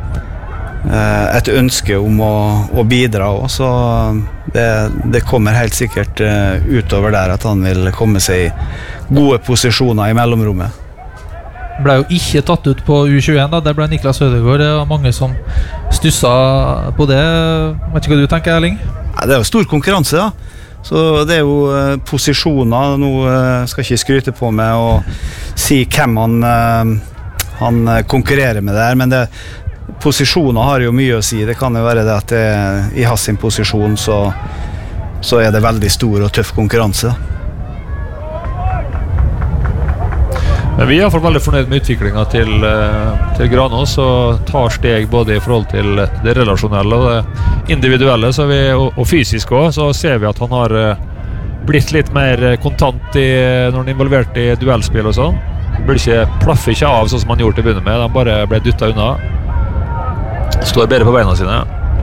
et ønske om å bidra også, så det kommer helt sikkert utover der at han vil komme seg i gode posisjoner i mellomrommet. Ble jo ikke tatt ut på U21 da, det ble Niklas Ødegaard. Det var mange som stusset på det. Vet ikke hva du tenker, Erling? Ja, det er jo stor konkurranse da, så det er jo posisjoner. Nå skal jeg ikke skryte på meg og si hvem han konkurrerer med der, men posisjoner har jo mye å si. Det kan jo være det at i hans sin posisjon så er det veldig stor og tøff konkurranse da. Men vi er i hvert fall veldig fornøyd med utviklingen til Granås og tar steg både i forhold til det relasjonelle og det individuelle og fysisk også, så ser vi at han har blitt litt mer kontant når han er involvert i duellspill og sånn. Plaffer ikke av sånn som han gjorde til å begynne med, han bare ble dyttet unna. Står bedre på beina sine.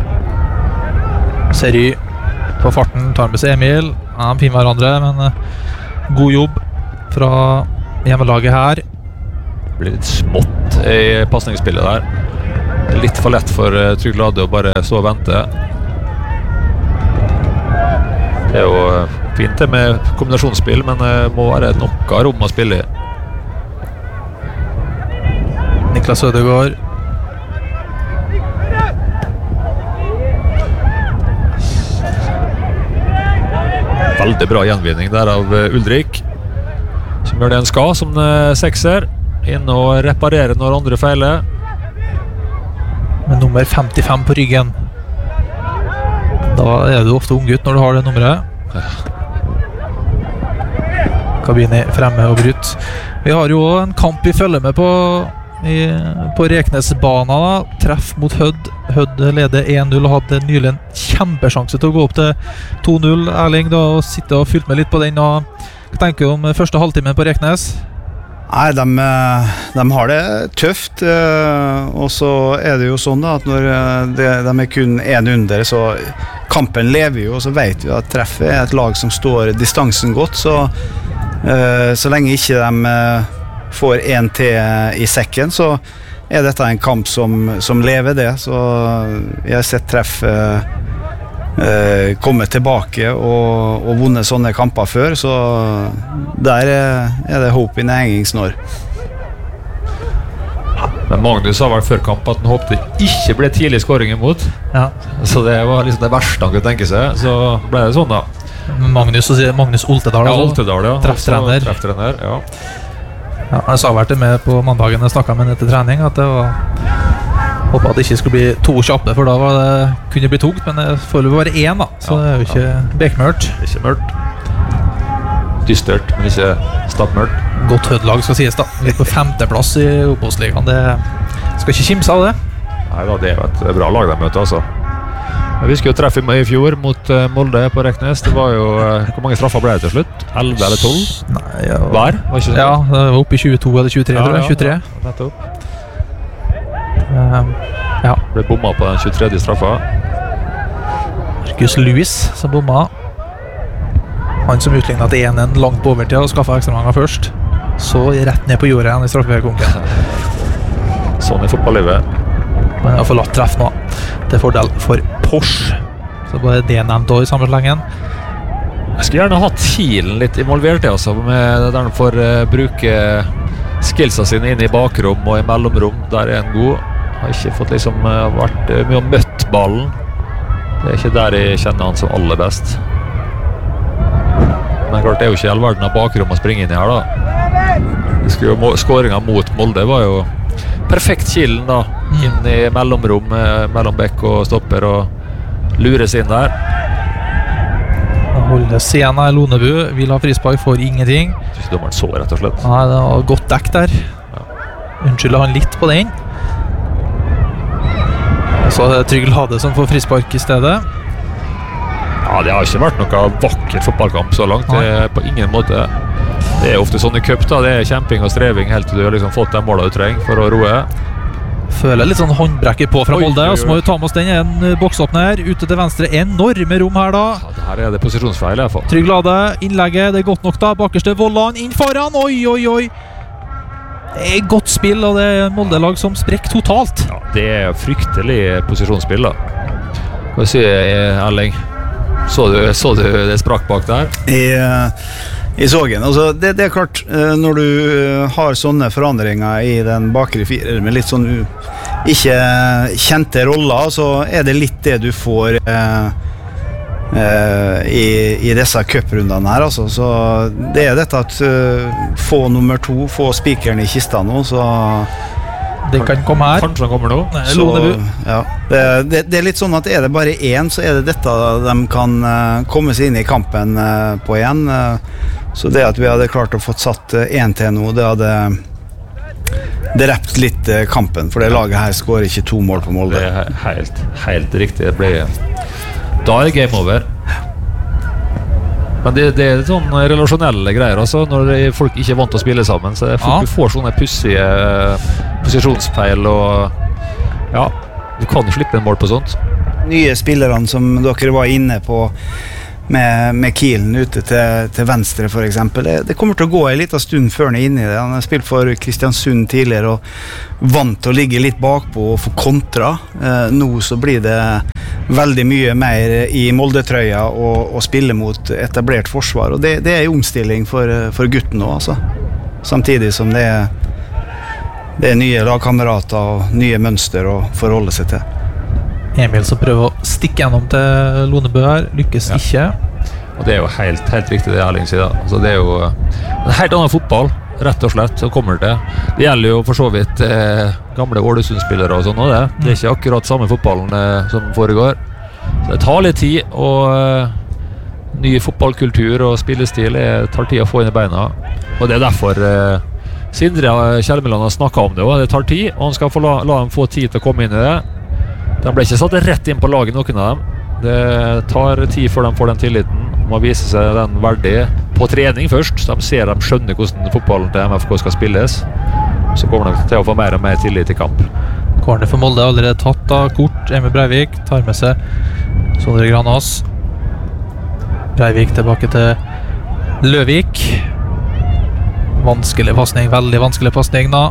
Seri på farten, tar med seg Emil. Ja, de finner hverandre, men god jobb fra hjemmelaget her. Det blir litt smått i passningsspillet der. Det er litt for lett for Trygg Lade å bare stå og vente. Det er jo fint det med kombinasjonsspill, men det må være noe rom å spille i. Niklas Ødegaard. Veldig bra gjenvinning der av Ulrik, som gjør det en skal som sekser, inn og reparere når andre feiler. Med nummer 55 på ryggen. Da er du ofte unggutt når du har det nummeret. Kabini fremme og brutt. Vi har jo en kamp vi følger med på Reknesbana da. Treff mot Hødd. Hødd leder 1-0 og hadde nylig en kjempesjanse til å gå opp til 2-0. Erling, da, og sitte og fylt med litt på den. Hva tenker du om første halvtimen på Reknes? Nei, de har det tøft, og så er det jo sånn da, at når de er kun en under, så kampen lever jo, og så vet vi at Treffet er et lag som står distansen godt, så lenge ikke de får en til i sekken, så er dette en kamp som lever det, så jeg har sett Treff komme tilbake og vunnet sånne kamper før, så der er det håp i næringsnår. Men Magnus sa vel før kamp at han håpte ikke ble tidlig skåring imot, Ja. så det var liksom det verste han kunne tenke seg, så ble det sånn da. Magnus Oltedal, Ja, Oltedal, ja. Trefftrener. Trefftrener, ja. Ja, jeg sa vært det med på mandagen jeg snakket med henne etter trening, at det var håpet at det ikke skulle bli 2 kjappe, for da kunne det bli tungt, men det får jo bare 1 da, så det er jo ikke bekmørkt. Ikke mørkt. Dystert, men ikke stappmørkt. Godt Hødd-lag skal sies da, litt på 5. plass i Obos-ligaen, det skal ikke kimse av det. Neida, det er jo et bra lag de møter altså. Vi skulle jo treffe i fjor mot Molde på Reknes. Det var jo, hvor mange straffer ble det til slutt? 11 eller 12? Nei, ja. Hver? Var ikke sånn? Ja, det var oppe i 22 eller 23, tror jeg. 23. Ja, nettopp. Ja. Ble bomma på den 23. straffa. Marcus Lewis som bomma. Han som utlignet til 1-1 langt på overtid og skaffet ekstramanger først. Så rett ned på jordet igjen i straffekonken. Sånn i fotballivet. Men jeg har forlatt treff nå. Til fordel for Porsche. Så bare det nevnt også i samme slengen. Jeg skulle gjerne hatt Kielen litt involvert altså, med der han får bruke skillsa sine inn i bakrom og i mellomrom. Der er han god. Har ikke fått liksom vært mye og møtt ballen. Det er ikke der jeg kjenner han som aller best. Men klart det er jo ikke all verden av bakrom å springe inn i her da. Skåringen mot Molde var jo perfekt Kielen da. Inn i mellomrom mellom bekk og stopper og lures inn der. Holdes igjen av Lonebu. Vil ha frispark, får ingenting. Jeg synes dommeren så rett og slett. Nei, det var godt dekk der. Unnskylder han litt på den. Så er det Trygg Lade som får frispark i stedet. Ja, det har ikke vært noe vakkert fotballkamp så langt. Det er på ingen måte. Det er ofte sånn i cup da. Det er kjemping og streving helt til du har liksom fått de målene du trenger for å roe. Føler litt sånn håndbrekker på fra Molde, og så må vi ta med oss den. En boksåpner ute til venstre, enorme rom her da. Ja, det her er det posisjonsfeil i hvert fall. Trygg Lade, innlegget, det er godt nok da. Bakerste Vollan, inn foran, oi. Det er godt spill, og det er Molde-lag som sprekker totalt. Ja, det er fryktelig posisjonsspill da. Hva sier Erling? Så du det sprakk bak der? I sågen, altså det er klart, når du har sånne forandringer i den bakre firer med litt sånn ikke kjente roller, så er det litt det du får i disse cuprundene her altså. Så det er dette at få nummer 2, få spikeren i kista nå, så det kan komme her. Kanskje han kommer nå. Så, ja, det er litt sånn at er det bare én, så er det dette de kan komme seg inn i kampen på igjen. Så det at vi hadde klart å få satt 1-1 nå, det hadde drept litt kampen, for det laget her skårer ikke 2 mål på Molde. Det er helt riktig. Da er det game over. Men det er sånn relasjonelle greier altså, når folk ikke er vant til å spille sammen, så folk får sånne pussige posisjonsfeil, og ja, du kan slippe en mål på sånt. Nye spillerne som dere var inne på med Kielen ute til venstre for eksempel, det kommer til å gå en liten stund før han er inne i det. Han har spilt for Kristiansund tidligere og vant til å ligge litt bakpå og få kontra. Nå så blir det veldig mye mer i Molde-trøya og spille mot etablert forsvar, og det er en omstilling for gutten nå altså. Samtidig som det er nye lagkamerater og nye mønster å forholde seg til. Emil som prøver å stikke gjennom til Lonebø her, lykkes ikke. Og det er jo helt riktig det Erling sier da. Altså, det er jo en helt annen fotball, rett og slett, som kommer til. Det gjelder jo for så vidt gamle Ålesund-spillere og sånn, og det er ikke akkurat samme fotballen som foregår. Så det tar litt tid, og ny fotballkultur og spillestil tar tid å få inn i beina. Og det er derfor Sindre Kjellmeland har snakket om det, og det tar tid, og han skal få la dem få tid til å komme inn i det. De ble ikke satt rett inn på laget, noen av dem. Det tar tid før de får den tilliten. De må vise seg den verdig på trening først. De skjønner hvordan fotballen til MFK skal spilles. Så kommer de til å få mer og mer tillit i kamp. Corner for Molde er allerede tatt av kort. Emil Breivik tar med seg Sondre Granås. Breivik tilbake til Løvik. Vanskelig passning, veldig vanskelig passning da.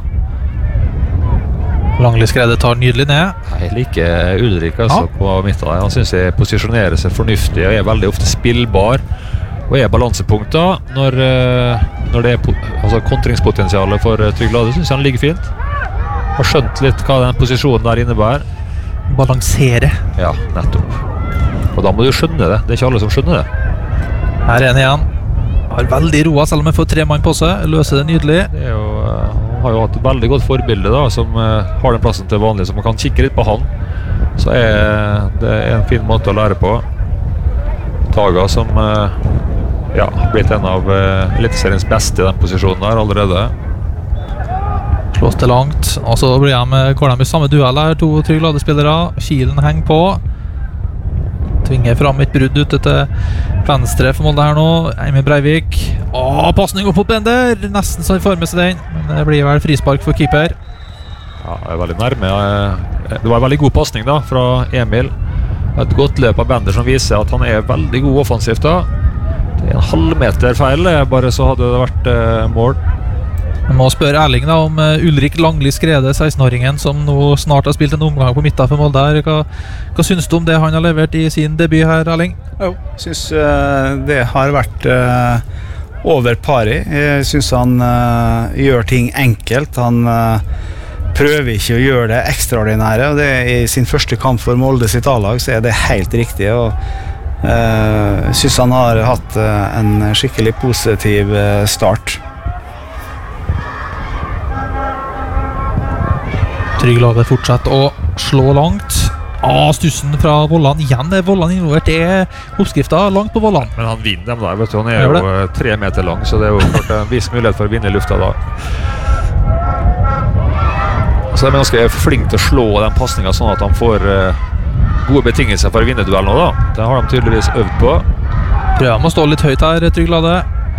Langli Skreide tar nydelig ned. Jeg liker Ulrik altså, på midten. Han synes jeg posisjonerer seg fornuftig og er veldig ofte spillbar og er balansepunkter når det er kontringspotensialet for Trygg Lade. Synes han ligger fint. Har skjønt litt hva den posisjonen der innebærer. Balansere. Ja, nettopp. Og da må du skjønne det. Det er ikke alle som skjønner det. Her er han igjen. Har veldig roa selv om jeg får 3 mann på seg. Løser det nydelig. Det er jo har jo hatt et veldig godt forbilde da, som har den plassen til vanlig, så man kan kikke litt på han. Så det en fin måte å lære på. Taga som blitt en av eliteseriens beste i den posisjonen der allerede. Slås det langt, og så går de i samme duell her, 2 Trygg Lade-spillere. Kielen henger på. Tvinger fram et brudd ute til venstre for Molde her nå. Emil Breivik. Passning opp mot Bender. Nesten så han får med seg den, men det blir vel frispark for keeper. Ja, det er veldig nærme. Det var en veldig god passning da, fra Emil. Et godt løp av Bender som viser at han er veldig god offensivt da. Det er en halvmeter feil, bare så hadde det vært mål. Jeg må spørre Erling da om Ulrik Langli Skrede, 16-åringen som nå snart har spilt en omgang på midten for Molde her. Hva synes du om det han har levert i sin debut her, Erling? Jo, jeg synes det har vært over pari. Jeg synes han gjør ting enkelt. Han prøver ikke å gjøre det ekstraordinære, og det i sin første kamp for Molde sitt A-lag, så er det helt riktig. Og jeg synes han har hatt en skikkelig positiv start. Trygg Lade fortsetter å slå langt. Stussen fra Vollan. Igjen er Vollan involvert. Det er oppskriften langt på Vollan. Men han vinner dem der, vet du. Han er jo 3 meter lang, så det er jo klart en viss mulighet for å vinne i lufta da. Så de er ganske flinke til å slå den passningen sånn at han får gode betingelser for å vinne duell nå da. Det har de tydeligvis øvd på. Prøver de å stå litt høyt her, Trygg Lade.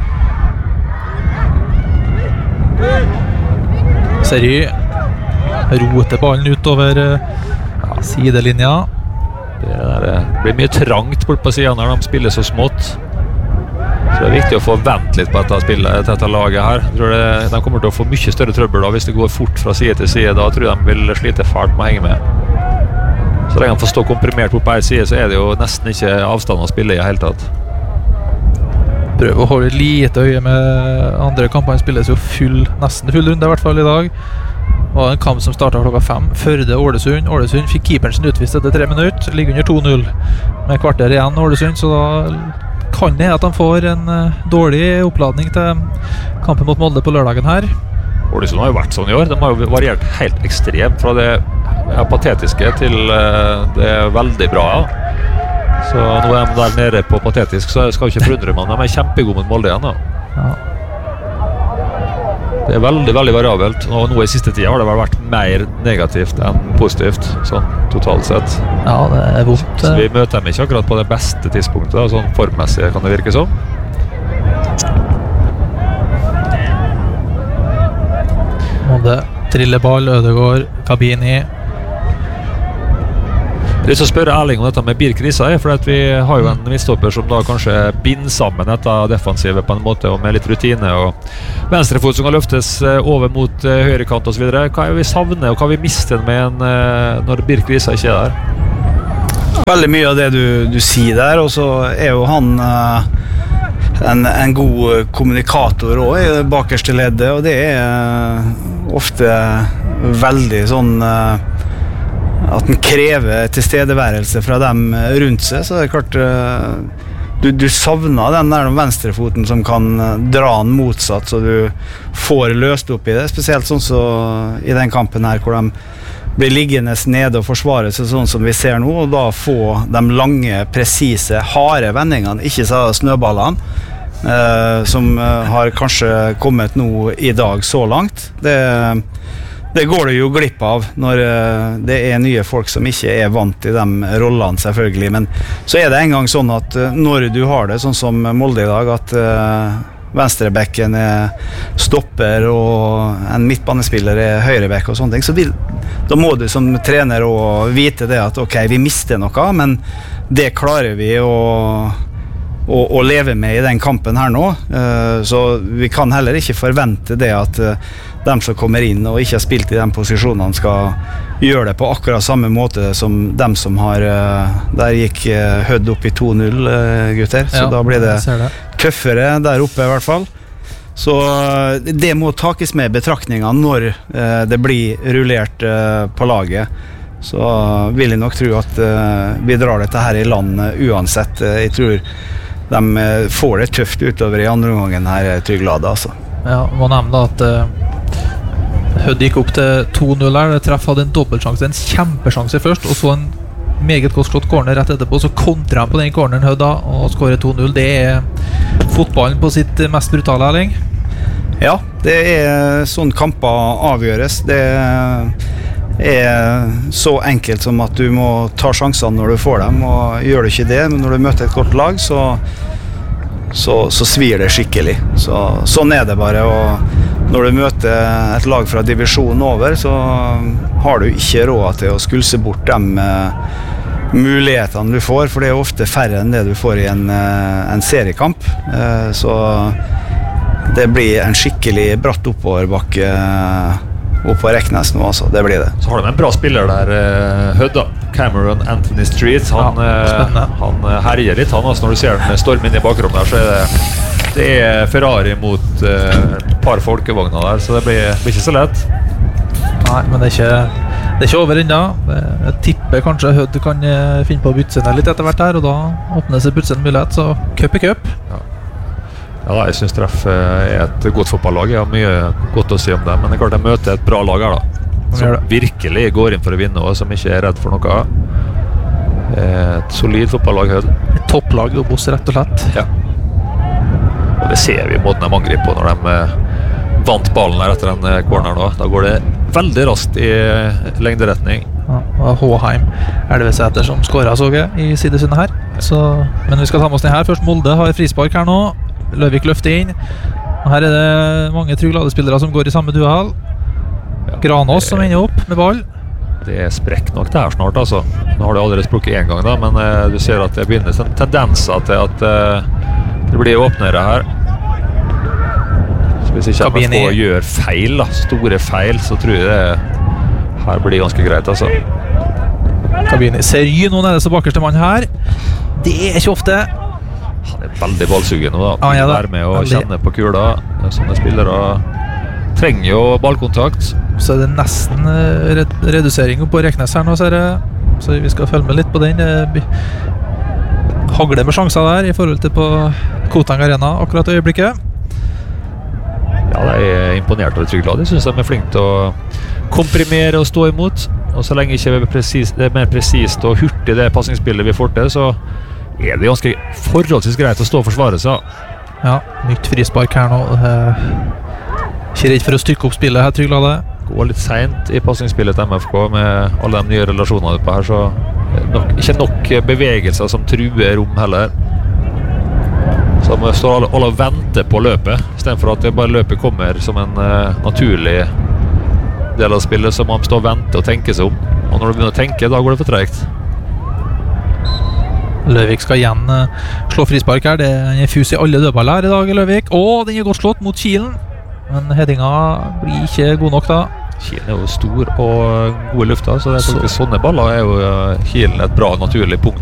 Seri roter ballen utover sidelinja. Det blir mye trangt bort på siden når de spiller så smått. Så det er viktig å få vent litt på dette laget her. Jeg tror de kommer til å få mye større trøbbel da, hvis det går fort fra side til side. Da tror jeg de vil slite fælt med å henge med. Så lenge de får stå komprimert på hver side, så er det jo nesten ikke avstand å spille i hele tatt. Prøv å holde lite øye med andre kampene. Spilles jo nesten full runde i hvert fall i dag. Det var en kamp som startet klokka 5. Førde Ålesund. Ålesund fikk keeperen sin utvist etter 3 minutter. Ligger under 2-0 med kvarter igjen Ålesund, så da kan det at de får en dårlig oppladning til kampen mot Molde på lørdagen her. Ålesund har jo vært sånn i år. De har jo variert helt ekstremt fra det patetiske til det veldig bra. Så nå er de der nede på patetisk, så jeg skal ikke forundre meg. De er kjempegode mot Molde igjen da. Ja. Det veldig, veldig variabelt, og nå i siste tida har det vel vært mer negativt enn positivt, sånn totalt sett. Ja, det vondt. Så vi møter dem ikke akkurat på det beste tidspunktet, da, sånn formmessig kan det virke som. Måte trilleball, Ødegaard, Kabini. Jeg har lyst til å spørre Erling om dette med Birk Risøy, for at vi har jo en midtstopper som da kanskje binder sammen dette defensivet på en måte, og med litt rutine, og venstrefot som kan løftes over mot høyrekant og så videre. Hva er vi savner, og hva vi mister med når Birk Risøy ikke er der? Veldig mye av det du sier der, og så er jo han en god kommunikator også i det bakerste leddet, og det er ofte veldig sånn at den krever tilstedeværelse fra dem rundt seg, så det er klart du savner den der venstrefoten som kan dra den motsatt, så du får løst opp i det, spesielt sånn så i den kampen her hvor de blir liggende nede og forsvare seg sånn som vi ser nå, og da få de lange, presise, harde vendingene, ikke så snøballene som har kanskje kommet nå i dag så langt. Det går det jo glipp av når det er nye folk som ikke er vant i de rollene, selvfølgelig. Men så er det en gang sånn at når du har det, sånn som Molde i dag, at venstrebekken er stopper og en midtbanespiller er høyrebekk og sånne ting, så da må du som trener også vite det at ok, vi mister noe, men det klarer vi å leve med i den kampen her nå, så vi kan heller ikke forvente det at de som kommer inn og ikke har spilt i de posisjonene skal gjøre det på akkurat samme måte som dem som har der gikk Hødd opp i 2-0 gutter, så ja, da blir det tøffere der oppe i hvert fall, så det må takes med i betraktningene når det blir rullert på laget, så vil jeg nok tro at vi drar dette her i land uansett. Jeg tror de får det tøft utover i andre omgangen her, Trygglade, altså. Ja, må nevne at Hødd gikk opp til 2-0 her, Treff hadde en dobbeltsjanse, en kjempesjanse først, og så en meget godt slått corner rett etterpå, så kontrer han på den corneren Hødd da, og skårer 2-0. Det er fotballen på sitt mest brutale, Erling. Ja, det er sånn kamper avgjøres. Det er så enkelt som at du må ta sjansene når du får dem, og gjør du ikke det, men når du møter et godt lag, så svir det skikkelig. Sånn er det bare, og når du møter et lag fra divisjonen over, så har du ikke råd til å skulse bort de mulighetene du får, for det er ofte færre enn det du får i en seriekamp. Så det blir en skikkelig bratt oppoverbakke opp på Reknes nå, altså. Det blir det. Så har de en bra spiller der, Hødd da. Cameron Anthony Street. Han herjer litt, han, altså, når du ser den storme inn i bakrommet der, så er det er Ferrari mot et par folkevogner der, så det blir ikke så lett. Nei, men det er ikke over ennå. Jeg tipper kanskje Hødd kan finne på å bytte seg litt etter hvert her, og da åpner seg plutselig en mulighet, så cup i cup. Ja, jeg synes Treff er et godt fotballag. Jeg har mye godt å si om det, men det er klart jeg møter et bra lag her da, som virkelig går inn for å vinne, og som ikke er redd for noe. Et solid fotballag, Hødd. Et topplag og boss, rett og slett. Ja. Og det ser vi i måten de angriper på når de vant ballen her etter den corneren da. Da går det veldig raskt i lengderetning. Ja, og Håheim Elvesæter som skåret, så jeg, i sidesynet her. Så, men vi skal ta med oss den her. Først Molde har frispark her nå. Løvik løfter inn. Og her er det mange Trygglade-spillere som går i samme duell. Granås som ender opp med ball. Det er sprekk nok det her snart, altså. Nå har det allerede sprukket en gang da, men du ser at det begynner tendenser til at det blir åpnere her. Så hvis ikke man får gjøre feil da, store feil, så tror jeg det her blir ganske greit, altså. Kabini ser nå nede så bakerste mann her. Det er ikke ofte. Han er veldig ballsugen nå da. Ja, ja, være med og kjenne på kula. Sånne spillere trenger jo ballkontakt. Så er det nesten redusering på Reknes her nå, ser jeg. Så vi skal følge med litt på den. Hagler med sjanser der i forhold til på Koteng Arena akkurat i øyeblikket. Ja, det er imponert over Trygglade. Jeg synes de er flinke til å komprimere og stå imot. Og så lenge ikke det er mer presist og hurtig det passingsspillet vi får til, så er det ganske forholdsvis greit å stå og forsvare seg. Ja, nytt frispark her nå. Ikke redd for å stykke opp spillet her, Tryglade. Går litt sent i passningsspillet til MFK med alle de nye relasjonene på her, så ikke nok bevegelser som truer rom heller. Så man står alle og venter på løpet, i stedet for at det bare løpet kommer som en naturlig del av spillet, så man står og venter og tenker seg om. Og når du begynner å tenke, da går det for tregt. Løvik skal igjen slå frispark her. Den er fus i alle dødballer her i dag, Løvik. Og den er godt slått mot Kielen. Men headinga blir ikke god nok da. Kielen er jo stor og god i lufta, så det er faktisk sånne baller er jo Kielen et bra naturlig punkt